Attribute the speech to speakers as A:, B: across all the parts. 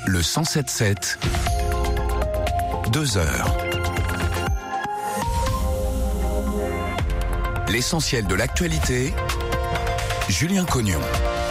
A: Le 107.7, 2 heures. L'essentiel de l'actualité, Julien Cognon.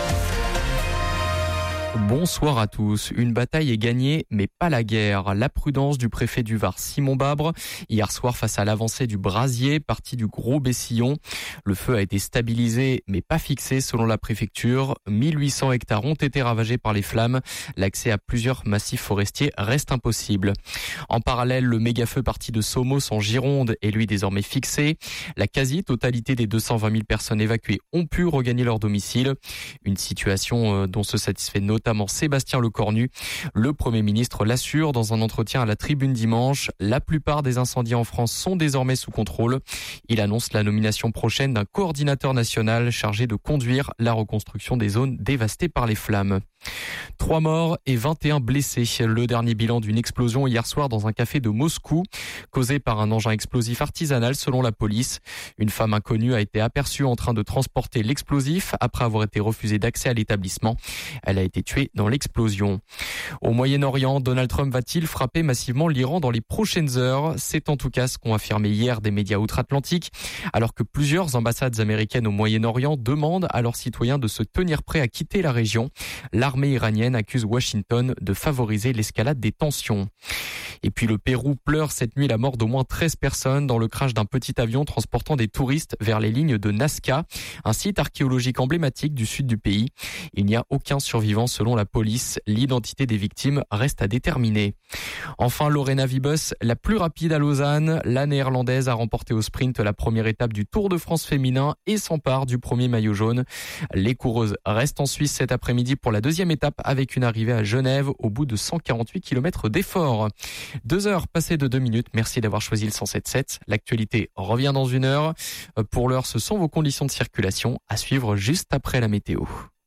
B: Bonsoir à tous. Une bataille est gagnée, mais pas la guerre. La prudence du préfet du Var, Simon Babre, hier soir face à l'avancée du brasier, parti du Gros Bessillon. Le feu a été stabilisé, mais pas fixé selon la préfecture. 1800 hectares ont été ravagés par les flammes. L'accès à plusieurs massifs forestiers reste impossible. En parallèle, le méga-feu parti de Somos en Gironde est lui désormais fixé. La quasi-totalité des 220 000 personnes évacuées ont pu regagner leur domicile. Une situation dont se satisfait notamment Sébastien Lecornu. Le Premier ministre l'assure dans un entretien à la Tribune dimanche. La plupart des incendies en France sont désormais sous contrôle. Il annonce la nomination prochaine d'un coordinateur national chargé de conduire la reconstruction des zones dévastées par les flammes. 3 morts et 21 blessés. Le dernier bilan d'une explosion hier soir dans un café de Moscou, causée par un engin explosif artisanal selon la police. Une femme inconnue a été aperçue en train de transporter l'explosif après avoir été refusée d'accès à l'établissement. Elle a été tuée dans l'explosion. Au Moyen-Orient, Donald Trump va-t-il frapper massivement l'Iran dans les prochaines heures? C'est en tout cas ce qu'ont affirmé hier des médias outre-Atlantique, alors que plusieurs ambassades américaines au Moyen-Orient demandent à leurs citoyens de se tenir prêts à quitter la région. L'armée iranienne accuse Washington de favoriser l'escalade des tensions. Et puis le Pérou pleure cette nuit la mort d'au moins 13 personnes dans le crash d'un petit avion transportant des touristes vers les lignes de Nazca, un site archéologique emblématique du sud du pays. Il n'y a aucun survivant selon la police. L'identité des victimes reste à déterminer. Enfin, Lorena Wiebes, la plus rapide à Lausanne. La néerlandaise a remporté au sprint la première étape du Tour de France féminin et s'empare du premier maillot jaune. Les coureuses restent en Suisse cet après-midi pour la deuxième étape avec une arrivée à Genève au bout de 148 km d'effort. 2 heures passées de 2 minutes. Merci d'avoir choisi le 107.7. L'actualité revient dans 1 heure. Pour l'heure, ce sont vos conditions de circulation à suivre juste après la météo.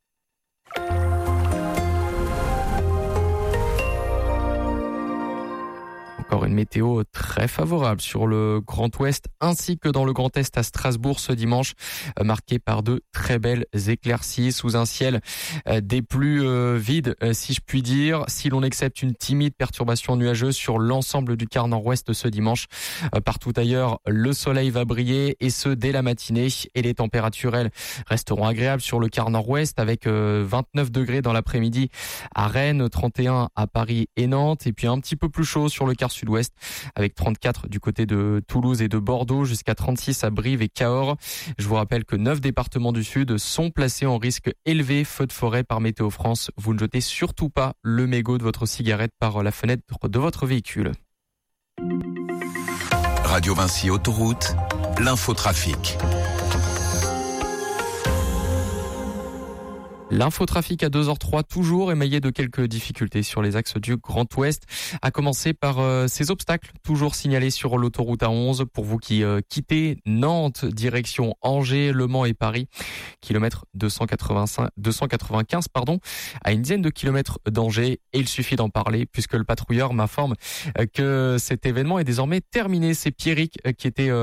B: Encore une météo très favorable sur le Grand Ouest ainsi que dans le Grand Est à Strasbourg ce dimanche, marqué par de très belles éclaircies sous un ciel des plus vides si je puis dire. Si l'on accepte une timide perturbation nuageuse sur l'ensemble du quart nord-ouest ce dimanche, partout ailleurs le soleil va briller et ce dès la matinée et les températures elles resteront agréables sur le quart nord-ouest avec 29 degrés dans l'après-midi à Rennes, 31 à Paris et Nantes et puis un petit peu plus chaud sur le quart sud-ouest avec 34 du côté de Toulouse et de Bordeaux jusqu'à 36 à Brive et Cahors. Je vous rappelle que 9 départements du sud sont placés en risque élevé feu de forêt par Météo France. Vous ne jetez surtout pas le mégot de votre cigarette par la fenêtre de votre véhicule.
A: Radio Vinci Autoroute, l'infotrafic.
B: L'infotrafic à 2h03, toujours émaillé de quelques difficultés sur les axes du Grand Ouest, à commencer par ces obstacles toujours signalés sur l'autoroute A11 pour vous qui quittez Nantes, direction Angers, Le Mans et Paris, kilomètre 295 à une dizaine de kilomètres d'Angers, et il suffit d'en parler puisque le patrouilleur m'informe que cet événement est désormais terminé. C'est Pierrick qui était